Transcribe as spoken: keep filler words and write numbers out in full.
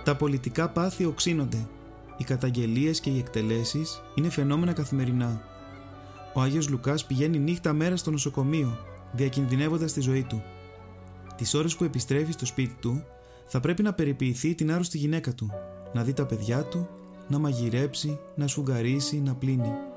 Τα πολιτικά πάθη οξύνονται. Οι καταγγελίες και οι εκτελέσεις είναι φαινόμενα καθημερινά. Ο Άγιος Λουκάς πηγαίνει νύχτα μέρα στο νοσοκομείο, διακινδυνεύοντας τη ζωή του. Τις ώρες που επιστρέφει στο σπίτι του, θα πρέπει να περιποιηθεί την άρρωστη γυναίκα του, να δει τα παιδιά του, να μαγειρέψει, να σφουγγαρίσει, να πλύνει.